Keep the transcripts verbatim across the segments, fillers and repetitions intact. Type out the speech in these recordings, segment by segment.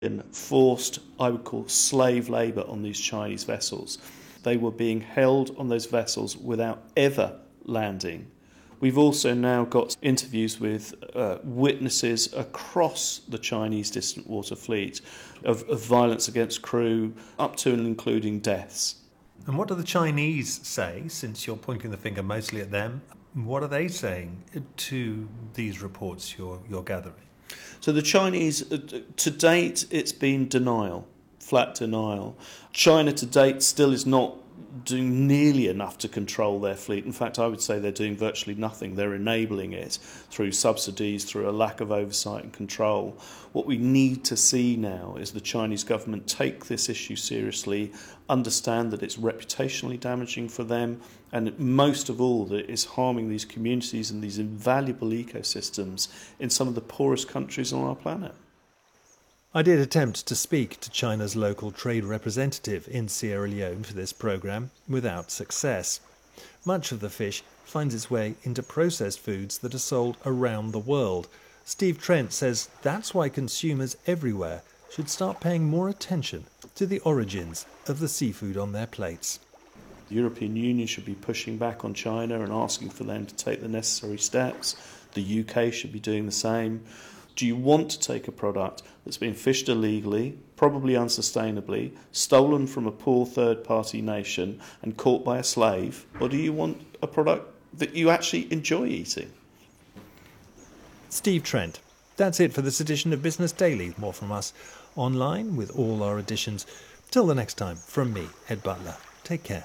In forced, I would call, slave labour on these Chinese vessels. They were being held on those vessels without ever landing. We've also now got interviews with uh, witnesses across the Chinese distant water fleet of, of violence against crew, up to and including deaths. And what do the Chinese say, since you're pointing the finger mostly at them? What are they saying to these reports you're, you're gathering? So the Chinese, to date, it's been denial, flat denial. China to date still is not doing nearly enough to control their fleet. In fact, I would say they're doing virtually nothing. They're enabling it through subsidies, through a lack of oversight and control. What we need to see now is the Chinese government take this issue seriously, understand that it's reputationally damaging for them, and most of all, that it is harming these communities and these invaluable ecosystems in some of the poorest countries on our planet. I did attempt to speak to China's local trade representative in Sierra Leone for this programme, without success. Much of the fish finds its way into processed foods that are sold around the world. Steve Trent says that's why consumers everywhere should start paying more attention to the origins of the seafood on their plates. The European Union should be pushing back on China and asking for them to take the necessary steps. The U K should be doing the same. Do you want to take a product that's been fished illegally, probably unsustainably, stolen from a poor third-party nation and caught by a slave, or do you want a product that you actually enjoy eating? Steve Trent. That's it for this edition of Business Daily. More from us online with all our editions. Till the next time, from me, Ed Butler. Take care.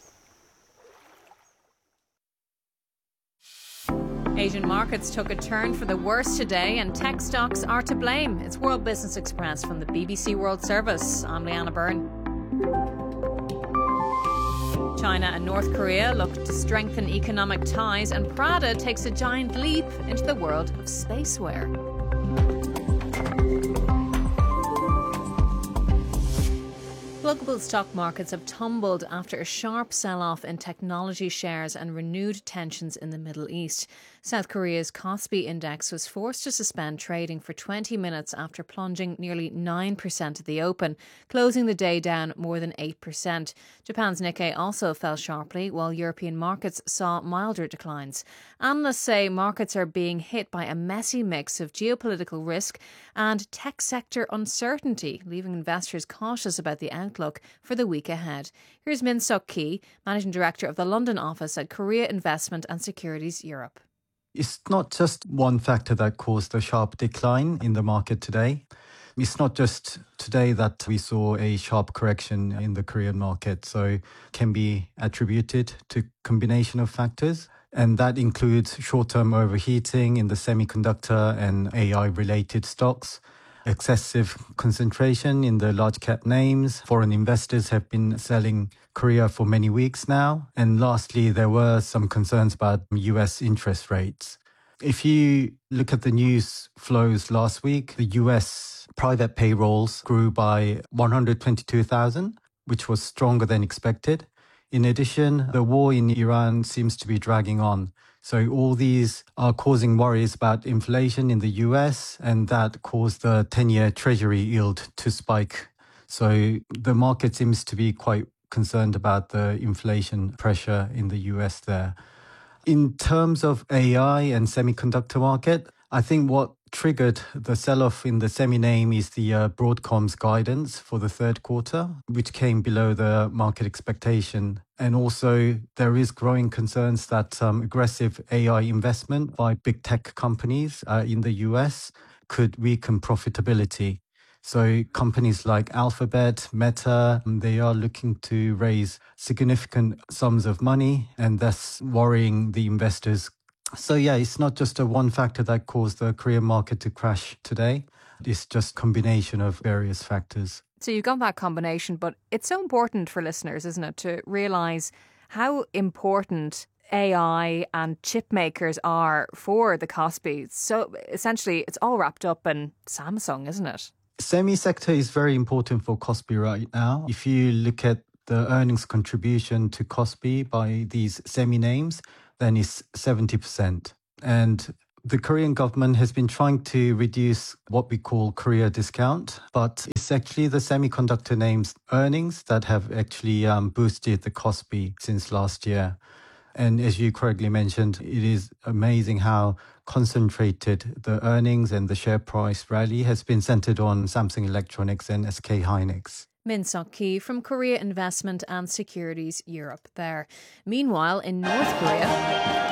Asian markets took a turn for the worse today and tech stocks are to blame. It's World Business Express from the B B C World Service. I'm Leanna Byrne. China and North Korea look to strengthen economic ties, and Prada takes a giant leap into the world of spacewear. Global stock markets have tumbled after a sharp sell-off in technology shares and renewed tensions in the Middle East. South Korea's Kospi index was forced to suspend trading for twenty minutes after plunging nearly nine percent at the open, closing the day down more than eight percent. Japan's Nikkei also fell sharply, while European markets saw milder declines. Analysts say markets are being hit by a messy mix of geopolitical risk and tech sector uncertainty, leaving investors cautious about the outlook for the week ahead. Here's Min Suk Ki, Managing Director of the London office at Korea Investment and Securities Europe. It's not just one factor that caused the sharp decline in the market today. It's not just today that we saw a sharp correction in the Korean market, so it can be attributed to a combination of factors. And that includes short-term overheating in the semiconductor and A I-related stocks, excessive concentration in the large-cap names. Foreign investors have been selling Korea for many weeks now. And lastly, there were some concerns about U S interest rates. If you look at the news flows last week, the U S private payrolls grew by one hundred twenty-two thousand, which was stronger than expected. In addition, the war in Iran seems to be dragging on. So all these are causing worries about inflation in the U S, and that caused the ten-year Treasury yield to spike. So the market seems to be quite concerned about the inflation pressure in the U S there. In terms of A I and semiconductor market, I think what triggered the sell-off in the semi-name is the uh, Broadcom's guidance for the third quarter, which came below the market expectation. And also there is growing concerns that um, aggressive A I investment by big tech companies uh, in the U S could weaken profitability. So companies like Alphabet, Meta, they are looking to raise significant sums of money and thus worrying the investors. So yeah, it's not just a one factor that caused the Korean market to crash today. It's just a combination of various factors. So you've got that combination, but it's so important for listeners, isn't it, to realise how important A I and chip makers are for the Kospi. So essentially, it's all wrapped up in Samsung, isn't it? Semi-sector is very important for Kospi right now. If you look at the earnings contribution to Kospi by these semi-names, then it's seventy percent. And The Korean government has been trying to reduce what we call Korea discount, but it's actually the semiconductor names earnings that have actually um, boosted the Kospi since last year. And as you correctly mentioned, it is amazing how concentrated the earnings and the share price rally has been centered on Samsung Electronics and S K Hynix. Min Seok Ki from Korea Investment and Securities Europe there. Meanwhile, in North Korea,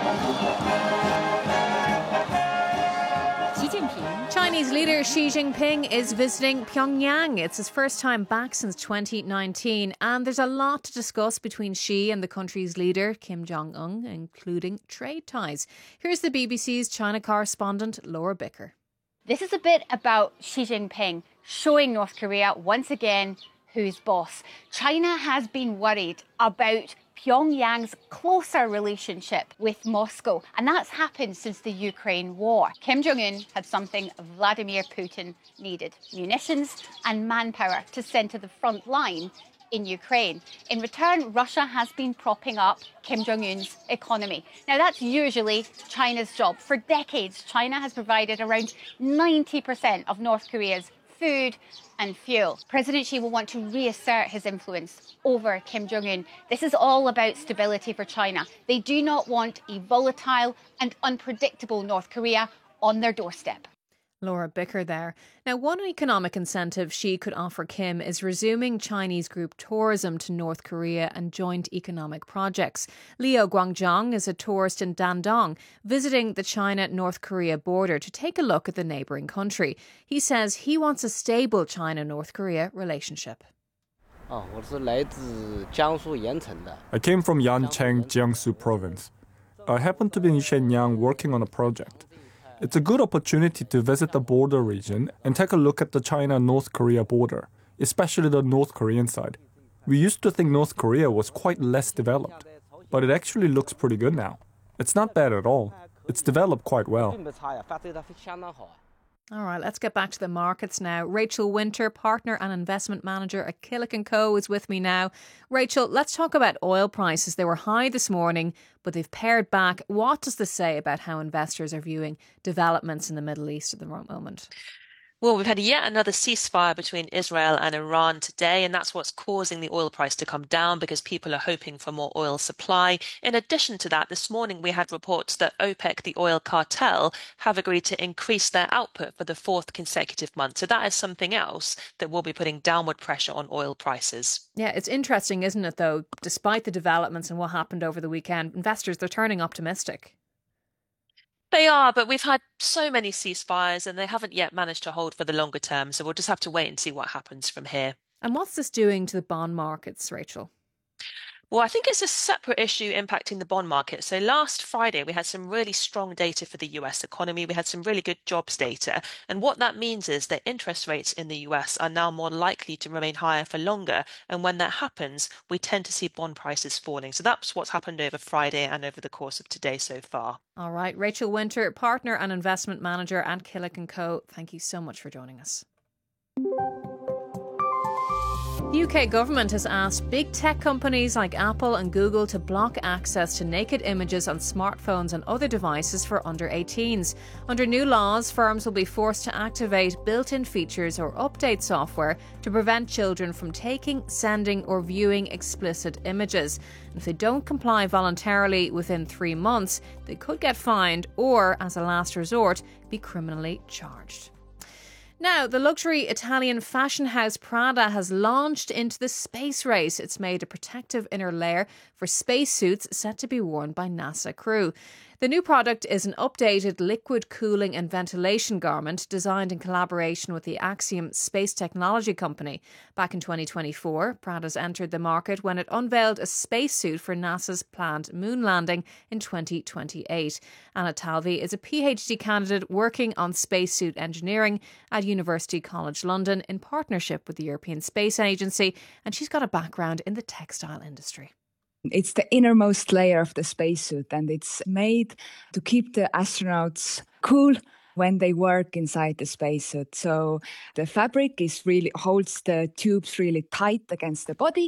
Chinese leader Xi Jinping is visiting Pyongyang. It's his first time back since twenty nineteen, and there's a lot to discuss between Xi and the country's leader, Kim Jong-un, including trade ties. Here's the B B C's China correspondent, Laura Bicker. This is a bit about Xi Jinping showing North Korea once again who's boss. China has been worried about Pyongyang's closer relationship with Moscow, and that's happened since the Ukraine war. Kim Jong-un had something Vladimir Putin needed: munitions and manpower to send to the front line in Ukraine. In return, Russia has been propping up Kim Jong-un's economy. Now, that's usually China's job. For decades, China has provided around ninety percent of North Korea's food and fuel. President Xi will want to reassert his influence over Kim Jong-un. This is all about stability for China. They do not want a volatile and unpredictable North Korea on their doorstep. Laura Bicker there. Now, one economic incentive Xi could offer Kim is resuming Chinese group tourism to North Korea and joint economic projects. Liu Guangzhong is a tourist in Dandong, visiting the China-North Korea border to take a look at the neighbouring country. He says he wants a stable China-North Korea relationship. I came from Yancheng, Jiangsu province. I happened to be in Shenyang working on a project. It's a good opportunity to visit the border region and take a look at the China-North Korea border, especially the North Korean side. We used to think North Korea was quite less developed, but it actually looks pretty good now. It's not bad at all. It's developed quite well. All right, let's get back to the markets now. Rachel Winter, partner and investment manager at Killick and Co, is with me now. Rachel, let's talk about oil prices. They were high this morning, but they've pared back. What does this say about how investors are viewing developments in the Middle East at the moment? Well, we've had yet another ceasefire between Israel and Iran today, and that's what's causing the oil price to come down because people are hoping for more oil supply. In addition to that, this morning we had reports that OPEC, the oil cartel, have agreed to increase their output for the fourth consecutive month. So that is something else that will be putting downward pressure on oil prices. Yeah, it's interesting, isn't it, though? Despite the developments and what happened over the weekend, investors, they're turning optimistic. They are, but we've had so many ceasefires and they haven't yet managed to hold for the longer term. So we'll just have to wait and see what happens from here. And what's this doing to the bond markets, Rachel? Well, I think it's a separate issue impacting the bond market. So last Friday, we had some really strong data for the U S economy. We had some really good jobs data. And what that means is that interest rates in the U S are now more likely to remain higher for longer. And when that happens, we tend to see bond prices falling. So that's what's happened over Friday and over the course of today so far. All right. Rachel Winter, partner and investment manager at Killick and Co. Thank you so much for joining us. The U K government has asked big tech companies like Apple and Google to block access to naked images on smartphones and other devices for under eighteens. Under new laws, firms will be forced to activate built-in features or update software to prevent children from taking, sending or viewing explicit images. And if they don't comply voluntarily within three months, they could get fined or, as a last resort, be criminally charged. Now, the luxury Italian fashion house Prada has launched into the space race. It's made a protective inner layer for spacesuits set to be worn by NASA crew. The new product is an updated liquid cooling and ventilation garment designed in collaboration with the Axiom space technology company. Back in twenty twenty-four, Prada's entered the market when it unveiled a spacesuit for NASA's planned moon landing in twenty twenty-eight. Anna Talvi is a PhD candidate working on spacesuit engineering at University College London in partnership with the European Space Agency, and she's got a background in the textile industry. It's the innermost layer of the spacesuit, and it's made to keep the astronauts cool when they work inside the spacesuit. So the fabric is really holds the tubes really tight against the body,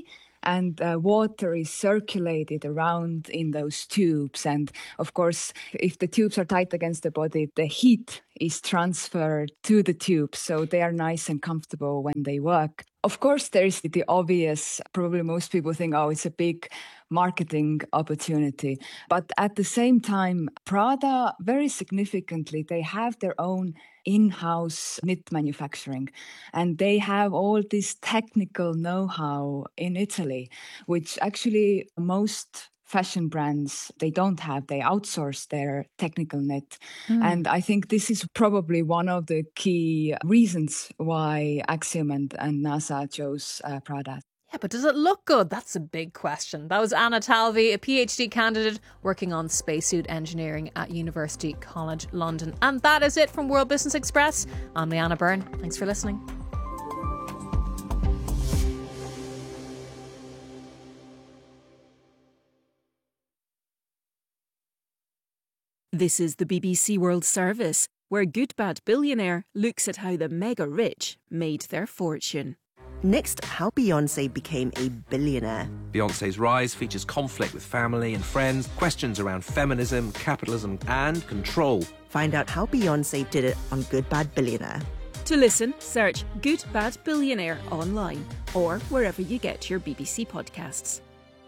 and uh, water is circulated around in those tubes. And of course, if the tubes are tight against the body, the heat is transferred to the tubes, so they are nice and comfortable when they work. Of course, there is the obvious, probably most people think, oh, it's a big marketing opportunity. But at the same time, Prada, very significantly, they have their own in-house knit manufacturing. And they have all this technical know-how in Italy, which actually most fashion brands, they don't have. They outsource their technical knit. Mm. And I think this is probably one of the key reasons why Axiom and, and NASA chose uh, Prada. Yeah, but does it look good? That's a big question. That was Anna Talvi, a PhD candidate working on spacesuit engineering at University College London. And that is it from World Business Express. I'm Leanna Byrne. Thanks for listening. This is the B B C World Service, where Good Bad Billionaire looks at how the mega rich made their fortune. Next, how Beyoncé became a billionaire. Beyoncé's rise features conflict with family and friends, questions around feminism, capitalism and control. Find out how Beyoncé did it on Good Bad Billionaire. To listen, search Good Bad Billionaire online or wherever you get your B B C podcasts.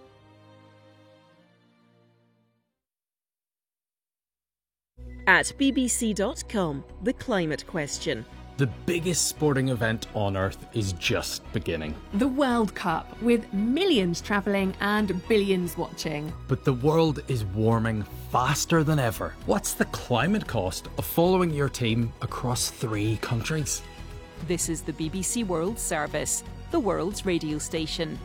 At B B C dot com, the climate question. The biggest sporting event on Earth is just beginning. The World Cup, with millions travelling and billions watching. But the world is warming faster than ever. What's the climate cost of following your team across three countries? This is the B B C World Service, the world's radio station.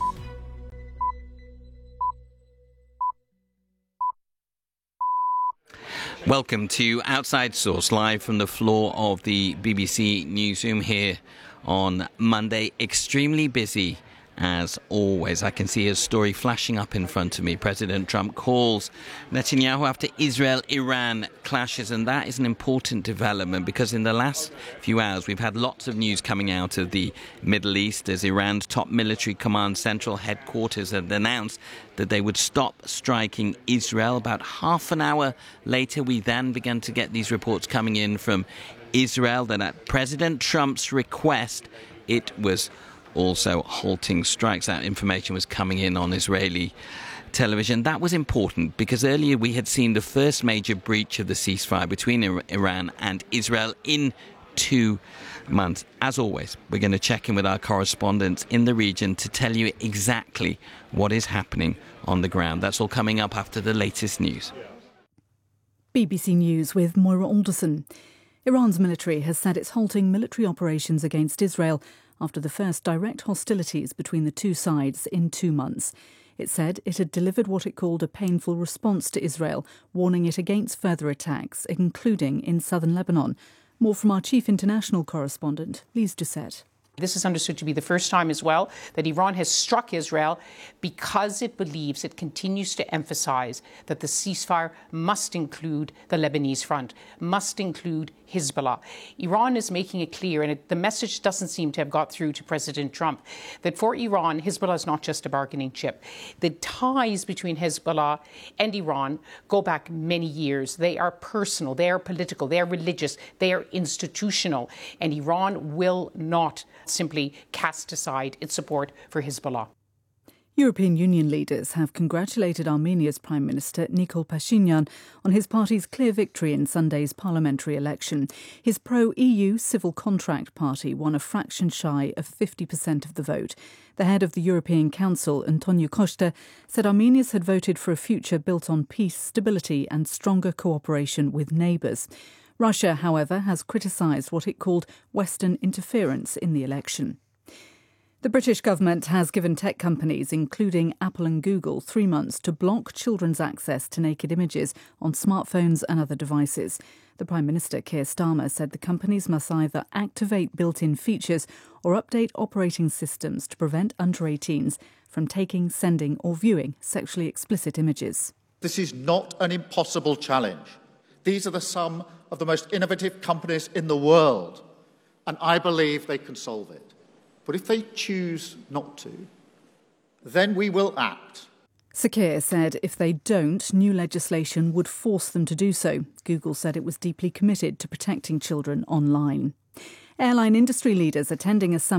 Welcome to Outside Source, live from the floor of the B B C newsroom here on Monday. Extremely busy as always. I can see a story flashing up in front of me. President Trump calls Netanyahu after Israel-Iran clashes, and that is an important development because in the last few hours we've had lots of news coming out of the Middle East as Iran's top military command central headquarters had announced that they would stop striking Israel. About half an hour later, we then began to get these reports coming in from Israel that at President Trump's request, it was also halting strikes. That information was coming in on Israeli television. That was important because earlier we had seen the first major breach of the ceasefire between Iran and Israel in two months. As always, we're going to check in with our correspondents in the region to tell you exactly what is happening on the ground. That's all coming up after the latest news. B B C News with Moira Alderson. Iran's military has said it's halting military operations against Israel after the first direct hostilities between the two sides in two months. It said it had delivered what it called a painful response to Israel, warning it against further attacks, including in southern Lebanon. More from our chief international correspondent, Lise Doucette. This is understood to be the first time as well that Iran has struck Israel because it believes it continues to emphasize that the ceasefire must include the Lebanese front, must include Hezbollah. Iran is making it clear, and it, the message doesn't seem to have got through to President Trump, that for Iran, Hezbollah is not just a bargaining chip. The ties between Hezbollah and Iran go back many years. They are personal, they are political, they are religious, they are institutional, and Iran will not simply cast aside its support for Hezbollah. European Union leaders have congratulated Armenia's Prime Minister Nikol Pashinyan on his party's clear victory in Sunday's parliamentary election. His pro-E U Civil Contract Party won a fraction shy of fifty percent of the vote. The head of the European Council, Antonio Costa, said Armenians had voted for a future built on peace, stability and stronger cooperation with neighbours. Russia, however, has criticised what it called Western interference in the election. The British government has given tech companies, including Apple and Google, three months to block children's access to naked images on smartphones and other devices. The Prime Minister, Keir Starmer, said the companies must either activate built-in features or update operating systems to prevent under eighteens from taking, sending or viewing sexually explicit images. This is not an impossible challenge. These are the some of the most innovative companies in the world, and I believe they can solve it. But if they choose not to, then we will act. Sakir said if they don't, new legislation would force them to do so. Google said it was deeply committed to protecting children online. Airline industry leaders attending a summit